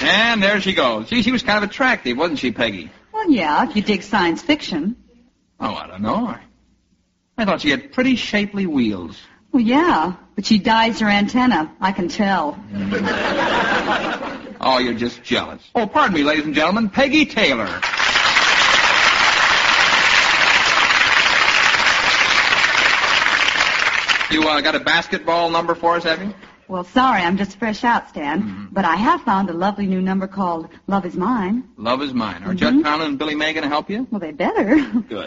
And there she goes. Gee, she was kind of attractive, wasn't she, Peggy? Well, yeah, if you dig science fiction. Oh, I don't know. I thought she had pretty shapely wheels. Well, yeah, but she dyes her antenna. I can tell. Oh, you're just jealous. Oh, pardon me, ladies and gentlemen, Peggy Taylor. You got a basketball number for us, have you? Well, sorry, I'm just fresh out, Stan. Mm-hmm. But I have found a lovely new number called Love Is Mine. Love Is Mine. Are Judd Conlon and Billy May going to help you? Well, they better. Good.